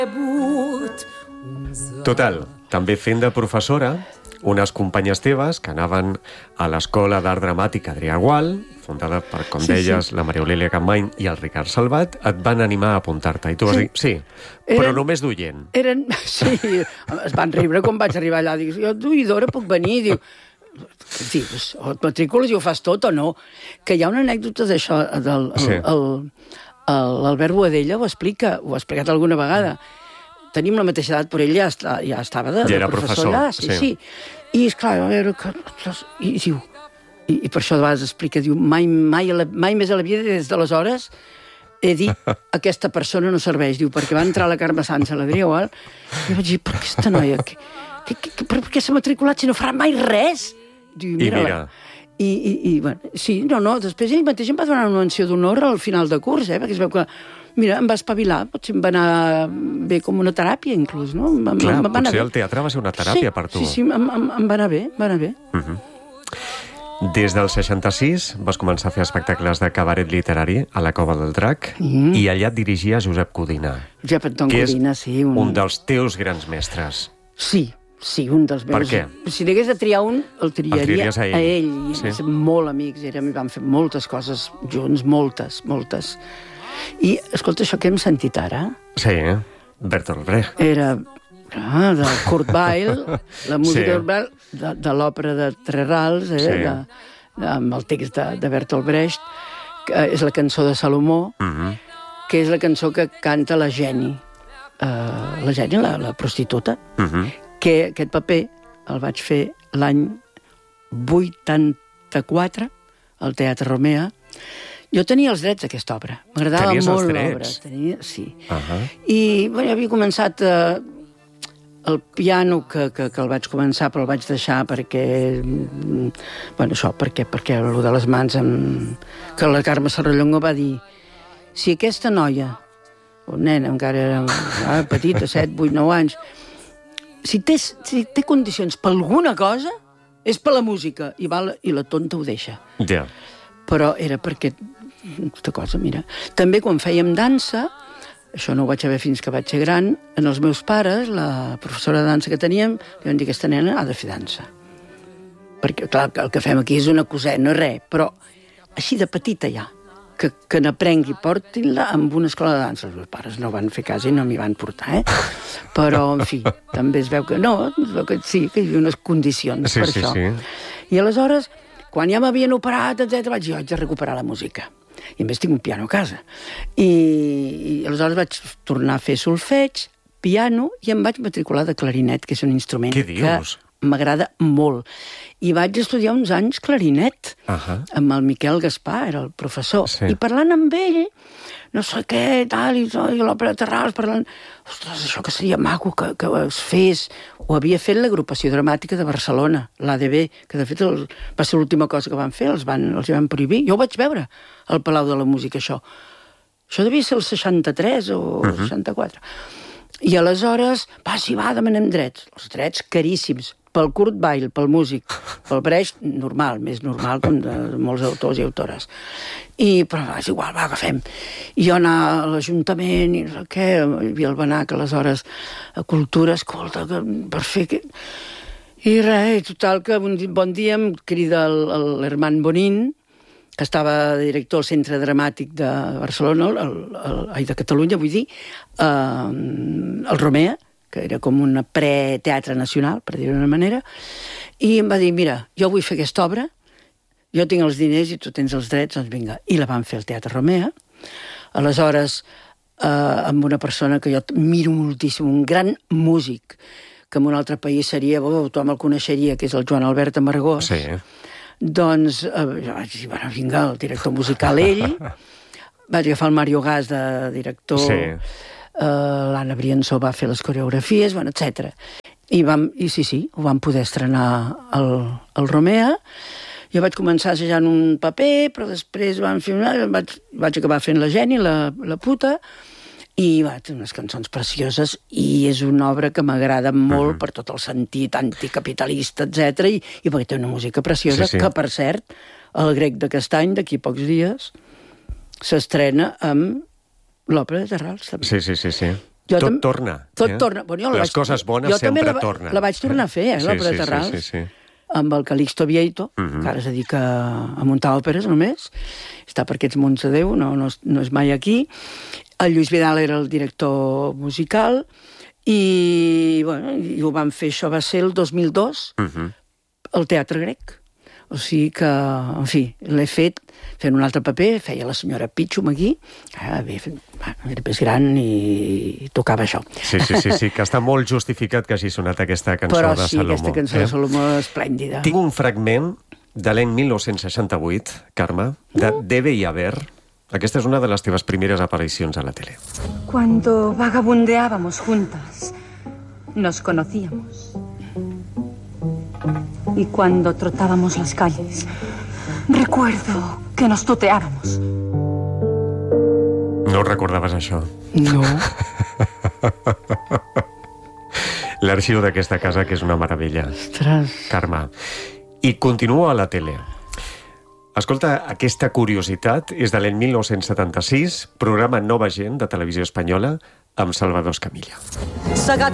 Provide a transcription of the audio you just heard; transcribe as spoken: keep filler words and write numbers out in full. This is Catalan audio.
Total, també fent de professora, unes companyes teves que anaven a l'Escola d'Art Dramàtic Adrià Gual, fundada per, com sí, deies, sí. la Maria Aurèlia Capmany i el Ricard Salvat, et van animar a apuntar-te. I tu vas sí. dir, sí, eren, però només d'oient. Eren, sí, es van riure quan vaig arribar allà. Dic, jo d'oïdora puc venir? Diu, dius, o et matricules i ho fas tot o no? Que hi ha una anècdota d'això, del, el, sí. el, l'Albert Boadella ho explica, ho ha explicat alguna vegada. Tenim la mateixa edat, però ell ja, està, ja estava de, ja de professor, professor allà. Sí, sí. sí. I, esclar, a veure... Que, i, diu, i, I per això de vegades explica, diu, mai, mai, la, mai més a la vida, des d'aleshores, he dit, aquesta persona no serveix. Diu, perquè va entrar la Carme Sanz a l'Adrià Gual, i vaig dir, però aquesta noia, que, que, que, per què s'ha matriculat si no farà mai res? Diu, I mira... I, i, i bueno, sí, no, no, després ell mateix em va donar una menció d'honor al final de curs, eh, perquè es veu que, mira, em va espavilar, potser em va anar bé com una teràpia, inclús, no? Em, Clar, em va potser bé. El teatre va ser una teràpia sí, per tu. Sí, sí, em, em, em va anar bé, em va anar bé. Uh-huh. Des del seixanta-sis vas començar a fer espectacles de cabaret literari a la Cova del Drac mm. i allà et dirigia Josep Codina. Josep Anton Codina, sí. Un... un dels teus grans mestres. Sí, sí, un dels meus... Per què? Si n'hagués de triar un, el triaria el a ell. A ell. I sí. Som molt amics, érem, i vam fer moltes coses junts, moltes, moltes. I, escolta, això que hem sentit ara... Sí, eh? Bertolt Brecht. Era ah, de Kurt Weill, la música sí. de, Weill, de, de l'òpera de Tres Rals, eh? sí. de, de, amb el text de, de Bertolt Brecht, que és la cançó de Salomó, uh-huh. que és la cançó que canta la Jenny, uh, la Jenny, la, la prostituta, uh-huh. que aquest paper el vaig fer l'any vuitanta-quatre al Teatre Romea. Jo tenia els drets d'aquesta obra. M'agradava molt l'obra. Tenia, sí. Uh-huh. I bueno, havia començat eh, el piano, que, que, que el vaig començar, però el vaig deixar perquè... Bueno, això, perquè, perquè el de les mans... Amb, que la Carme Serrallonga va dir, si aquesta noia, o nena, encara era ah, petita, set, vuit, nou anys, Si té, si té condicions per alguna cosa, és per la música, i, va, i la tonta ho deixa. Ja. Yeah. Però era perquè... Aquesta cosa, mira. També quan fèiem dansa, això no ho vaig saber fins que vaig ser gran, en els meus pares, la professora de dansa que teníem, li van dir que aquesta nena ha de fer dansa. Perquè, clar, el que fem aquí és una coseta, no és res, però així de petita ja. Que, que n'aprengui, portin-la amb una escola de dansa. Els meus pares no van fer cas i no m'hi van portar, eh? Però, en fi, també es veu que no, que sí, que hi havia unes condicions sí, per sí, això. Sí. I aleshores, quan ja m'havien operat, etcètera, vaig dir, haig de recuperar la música. I a més tinc un piano a casa. I, i aleshores vaig tornar a fer solfeig, piano, i em vaig matricular de clarinet, que és un instrument Què dius? que m'agrada molt. I vaig estudiar uns anys clarinet, uh-huh. amb el Miquel Gaspar, era el professor. Sí. I parlant amb ell, no sé què, tal, i, i l'òpera de Terrals, parlant... Ostres, això que seria maco que, que es fes. Ho havia fet l'agrupació dramàtica de Barcelona, l'A D B, que de fet el, va ser l'última cosa que van fer, els van, els van prohibir. Jo ho vaig veure al Palau de la Música, això. Això devia ser el seixanta-tres o uh-huh. seixanta-quatre. I aleshores, va, si va, demanem drets. Els drets caríssims. Pel Kurt Weill, pel músic, pel Brecht, normal, més normal com de molts autors i autores. I, però és igual, va, agafem. I jo anar a l'Ajuntament i no sé què, hi havia el Benac, aleshores, a Cultura, escolta, que, per fer... Que... I res, total, que un bon dia em crida l'Herman Bonin, que estava director al Centre Dramàtic de Barcelona, el, el, ai, de Catalunya, vull dir, eh, el Romea, que era com una pre-teatre nacional, per dir-ho d'una manera, i em va dir, mira, jo vull fer aquesta obra, jo tinc els diners i tu tens els drets, doncs vinga. I la van fer al Teatre Romea. Aleshores, eh, amb una persona que jo miro moltíssim, un gran músic, que en un altre país seria, oh, tothom el coneixeria, que és el Joan Albert Amargós. Sí. Doncs, eh, jo vaig dir, bueno, vinga, el director musical ell, vaig agafar el Mario Gas de director... Sí. Uh, l'Anna Briensó va fer les coreografies, bueno, etcètera. I, vam, I sí, sí, ho vam poder estrenar al, al Romea. Jo vaig començar assajant un paper, però després vam fer una, vaig, vaig acabar fent la Jenny, la, la puta, i va, té unes cançons precioses, i és una obra que m'agrada molt uh-huh. per tot el sentit anticapitalista, etcètera, i, i perquè té una música preciosa, sí, sí. que, per cert, el Grec de Castany, d'aquí pocs dies, s'estrena amb l'òpera de Terrals, també. Sí, sí, sí, sí. Jo tot tam... torna. Tot eh? torna. Bueno, jo Les vaig... coses bones jo sempre la... tornen. La vaig tornar a fer, eh, sí, l'òpera sí, Terrals, sí, sí, sí. amb el Calixto Vieito, uh -huh. que ara es dedica a muntar òperes només, està per aquests mons de Déu, no, no, no és mai aquí. El Lluís Vidal era el director musical, i, bueno, i ho vam fer, això va ser el dos mil dos, uh -huh. al Teatre Grec. O sigui que, en fi, l'he fet fent un altre paper, feia la senyora Pitxum aquí, era més gran i tocava això. Sí, sí, sí, sí, que està molt justificat que hagi sonat aquesta cançó Però de sí, Salomó. aquesta cançó eh? de Salomó és esplèndida. Tinc un fragment de l'any mil nou-cents seixanta-vuit, Carme, de Debe y Haber. Aquesta és una de les teves primeres aparicions a la tele. Cuando vagabundeábamos juntas, nos conocíamos. Y cuando trotábamos las calles, recuerdo que nos tuteábamos. No recordaves això? No. L'arxiu d'aquesta casa, que és una meravella. Ostres. Carme. I continua a la tele. Escolta, aquesta curiositat és de l'any mil nou-cents setanta-sis, programa Nova Gent de Televisió Espanyola, amb Salvador Escamilla.